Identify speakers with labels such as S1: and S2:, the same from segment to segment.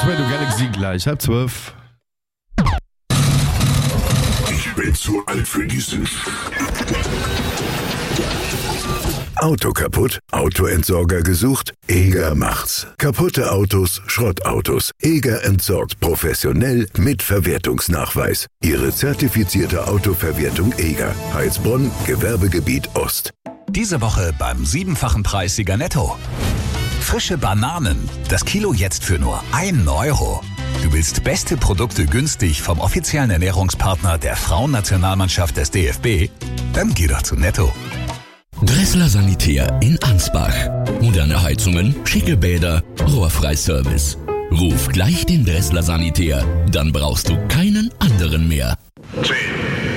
S1: Radio Galaxy gleich 11:30.
S2: Ich bin zu alt für diesen Auto kaputt? Autoentsorger gesucht? Eger macht's. Kaputte Autos, Schrottautos. Eger entsorgt professionell mit Verwertungsnachweis. Ihre zertifizierte Autoverwertung Eger. Heilsbronn, Gewerbegebiet Ost.
S3: Diese Woche beim 7-fachen Preissieger Netto. Frische Bananen. Das Kilo jetzt für nur 1 Euro. Du willst beste Produkte günstig vom offiziellen Ernährungspartner der Frauennationalmannschaft des DFB? Dann geh doch zu Netto.
S4: Dressler Sanitär in Ansbach. Moderne Heizungen, schicke Bäder, Rohrfreiservice. Ruf gleich den Dressler Sanitär, dann brauchst du keinen anderen mehr.
S2: 10, 9,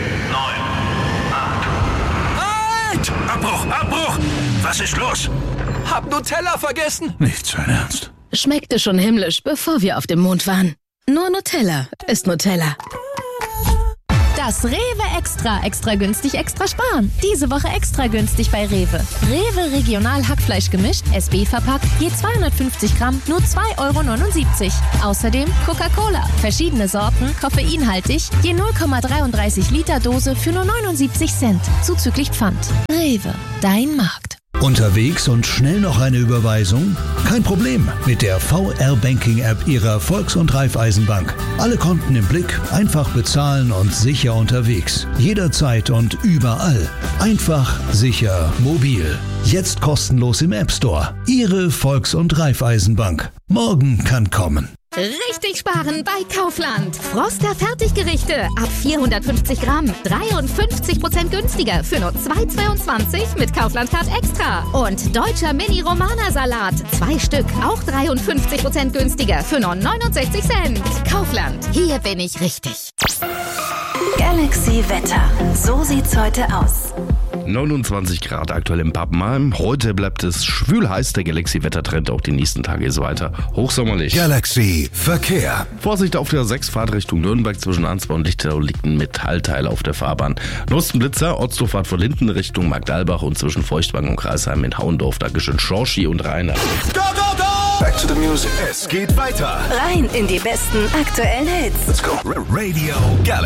S2: 8. Halt! Abbruch! Was ist los?
S3: Hab Nutella vergessen.
S1: Nicht sein Ernst.
S5: Schmeckte schon himmlisch, bevor wir auf dem Mond waren. Nur Nutella ist Nutella.
S6: Das Rewe Extra günstig, extra sparen. Diese Woche extra günstig bei Rewe. Rewe Regional Hackfleisch gemischt, SB verpackt, je 250 Gramm, nur 2,79 €. Außerdem Coca-Cola, verschiedene Sorten, koffeinhaltig, je 0,33 Liter Dose für nur 79 Cent, zuzüglich Pfand. Rewe, dein Markt.
S7: Unterwegs und schnell noch eine Überweisung? Kein Problem mit der VR-Banking-App Ihrer Volks- und Raiffeisenbank. Alle Konten im Blick, einfach bezahlen und sicher unterwegs. Jederzeit und überall. Einfach, sicher, mobil. Jetzt kostenlos im App Store. Ihre Volks- und Raiffeisenbank. Morgen kann kommen.
S8: Richtig sparen bei Kaufland. Froster Fertiggerichte ab 450 Gramm. 53% günstiger für nur 2,22 mit Kaufland Card Extra. Und deutscher Mini-Romana-Salat. 2 Stück, auch 53% günstiger für nur 69 Cent. Kaufland, hier bin ich richtig.
S9: Galaxy Wetter. So sieht's heute aus.
S1: 29 Grad aktuell in Pappenheim. Heute bleibt es schwül heiß. Der Galaxy-Wettertrend auch die nächsten Tage ist weiter hochsommerlich.
S2: Galaxy Verkehr.
S1: Vorsicht auf der 6 Fahrt Richtung Nürnberg zwischen Ansbach und Lichterloh liegt ein Metallteil auf der Fahrbahn. Nostenblitzer, Ortsdorf von Linden Richtung Magdalbach und zwischen Feuchtwagen und Kreisheim in Hauendorf. Dankeschön Schorschi und Rainer.
S2: Go! Back to the music. Es geht weiter.
S9: Rein in die besten aktuellen Hits.
S2: Let's go. Radio Galaxy.